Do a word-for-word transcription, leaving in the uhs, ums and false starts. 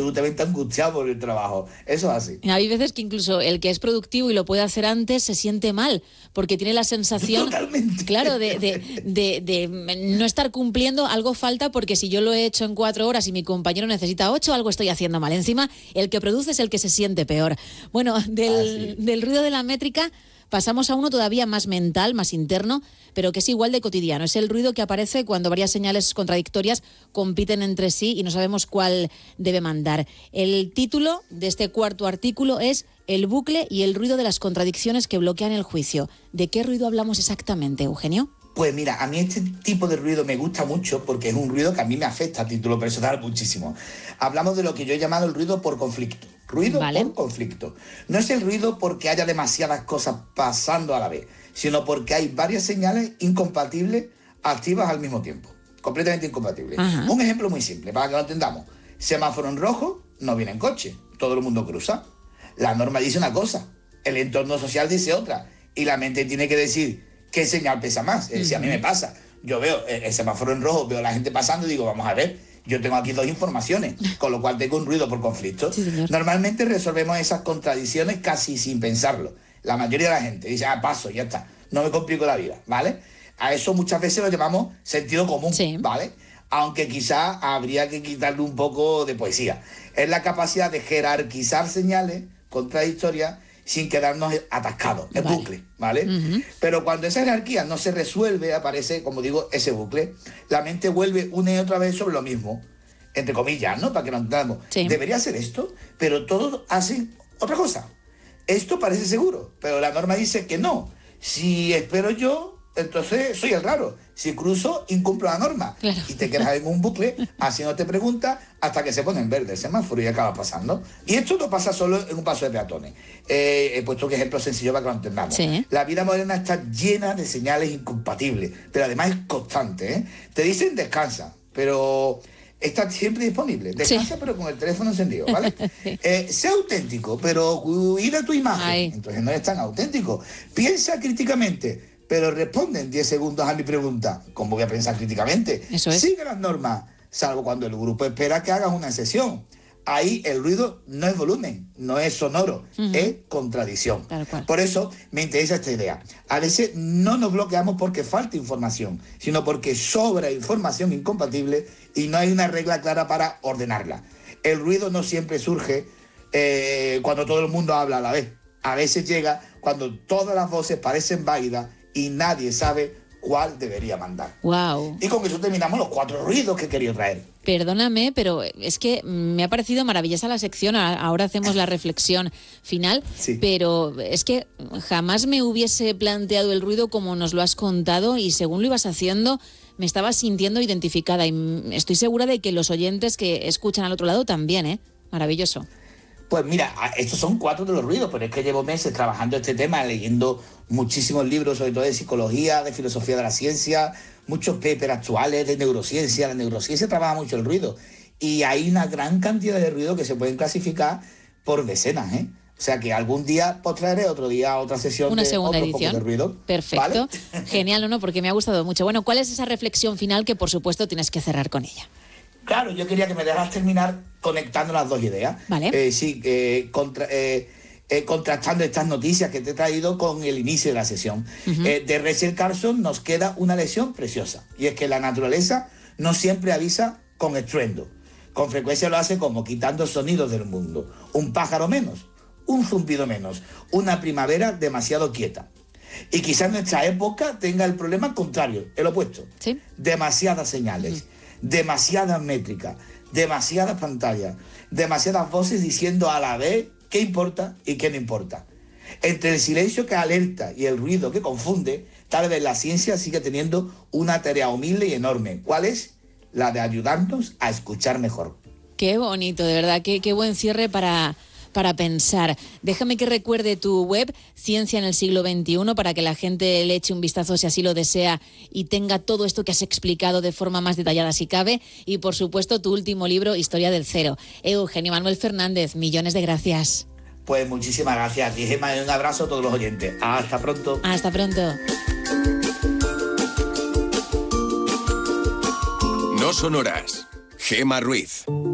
absolutamente angustiado por el trabajo. Eso es así. Hay veces que incluso el que es productivo y lo puede hacer antes se siente mal, porque tiene la sensación, Totalmente. claro, de, de, de, de no estar cumpliendo, algo falta, porque si yo lo he hecho en cuatro horas y mi compañero necesita ocho, algo estoy haciendo mal. Encima, el que produce es el que se siente peor. Bueno, del, ah, sí. del ruido de la métrica pasamos a uno todavía más mental, más interno, pero que es igual de cotidiano. Es el ruido que aparece cuando varias señales contradictorias compiten entre sí y no sabemos cuál debe mandar. El título de este cuarto artículo es El bucle y el ruido de las contradicciones que bloquean el juicio. ¿De qué ruido hablamos exactamente, Eugenio? Pues mira, a mí este tipo de ruido me gusta mucho porque es un ruido que a mí me afecta a título personal muchísimo. Hablamos de lo que yo he llamado el ruido por conflicto. Ruido vale. por conflicto. No es el ruido porque haya demasiadas cosas pasando a la vez, sino porque hay varias señales incompatibles activas al mismo tiempo. Completamente incompatibles. Ajá. Un ejemplo muy simple, para que lo entendamos. Semáforo en rojo, no viene en coche. Todo el mundo cruza. La norma dice una cosa, el entorno social dice otra. Y la mente tiene que decir qué señal pesa más. Es decir, uh-huh. a mí me pasa. Yo veo el semáforo en rojo, veo a la gente pasando y digo, vamos a ver, yo tengo aquí dos informaciones, con lo cual tengo un ruido por conflicto. Sí, normalmente resolvemos esas contradicciones casi sin pensarlo. La mayoría de la gente dice, ah, paso, ya está, no me complico la vida, ¿vale? A eso muchas veces lo llamamos sentido común, sí. ¿vale? Aunque quizá habría que quitarle un poco de poesía. Es la capacidad de jerarquizar señales contradictorias sin quedarnos atascados, es vale. bucle, ¿vale? Uh-huh. Pero cuando esa jerarquía no se resuelve, aparece, como digo, ese bucle. La mente vuelve una y otra vez sobre lo mismo, entre comillas, ¿no? Para que lo entendamos. Sí. Debería ser esto, pero todos hacen otra cosa. Esto parece seguro, pero la norma dice que no. Si espero yo, entonces soy el raro. Si cruzo, incumplo la norma. Claro. Y te quedas en un bucle haciéndote preguntas hasta que se pone en verde el semáforo y acaba pasando. Y esto no pasa solo en un paso de peatones. Eh, he puesto un ejemplo sencillo para que lo entendamos. Sí. La vida moderna está llena de señales incompatibles, pero además es constante, ¿eh? Te dicen descansa, pero está siempre disponible. Descansa, sí. pero con el teléfono encendido, ¿vale? sí. eh, sé auténtico, pero cuida tu imagen. Ay. Entonces no es tan auténtico. Piensa críticamente, pero responden diez segundos a mi pregunta. ¿Cómo voy a pensar críticamente? Eso es. Sigue las normas, salvo cuando el grupo espera que hagas una sesión. Ahí el ruido no es volumen, no es sonoro, uh-huh. es contradicción. Por eso me interesa esta idea. A veces no nos bloqueamos porque falta información, sino porque sobra información incompatible y no hay una regla clara para ordenarla. El ruido no siempre surge eh, cuando todo el mundo habla a la vez. A veces llega cuando todas las voces parecen válidas y nadie sabe cuál debería mandar. Wow. Y con eso terminamos los cuatro ruidos que quería traer. Perdóname, pero es que me ha parecido maravillosa la sección. Ahora hacemos la reflexión final, sí. pero es que jamás me hubiese planteado el ruido como nos lo has contado y según lo ibas haciendo me estaba sintiendo identificada y estoy segura de que los oyentes que escuchan al otro lado también, ¿eh? Maravilloso. Pues mira, estos son cuatro de los ruidos, pero es que llevo meses trabajando este tema, leyendo muchísimos libros, sobre todo de psicología, de filosofía de la ciencia, muchos papers actuales de neurociencia. La neurociencia trabaja mucho el ruido y hay una gran cantidad de ruidos que se pueden clasificar por decenas, ¿eh? O sea que algún día pues traeré otro día otra sesión una de segunda otro edición. Poco de ruido. Perfecto. ¿Vale? Genial, ¿no? no, porque me ha gustado mucho. Bueno, ¿cuál es esa reflexión final que por supuesto tienes que cerrar con ella? Claro, yo quería que me dejas terminar conectando las dos ideas. Vale. Eh, sí, eh, contra, eh, eh, contrastando estas noticias que te he traído con el inicio de la sesión. Uh-huh. Eh, de Rachel Carson nos queda una lección preciosa. Y es que la naturaleza no siempre avisa con estruendo. Con frecuencia lo hace como quitando sonidos del mundo. Un pájaro menos, un zumbido menos, una primavera demasiado quieta. Y quizás nuestra época tenga el problema contrario, el opuesto. ¿Sí? Demasiadas señales. Uh-huh. Demasiadas métricas, demasiadas pantallas, demasiadas voces diciendo a la vez qué importa y qué no importa. Entre el silencio que alerta y el ruido que confunde, tal vez la ciencia sigue teniendo una tarea humilde y enorme. ¿Cuál es? La de ayudarnos a escuchar mejor. Qué bonito, de verdad, qué, qué buen cierre para... para pensar. Déjame que recuerde tu web, Ciencia en el siglo veintiuno, para que la gente le eche un vistazo si así lo desea y tenga todo esto que has explicado de forma más detallada si cabe. Y, por supuesto, tu último libro, Historia del Cero. Eugenio Manuel Fernández, millones de gracias. Pues muchísimas gracias a ti, Gemma, y un abrazo a todos los oyentes. Hasta pronto. Hasta pronto. No sonoras. Gemma Ruiz.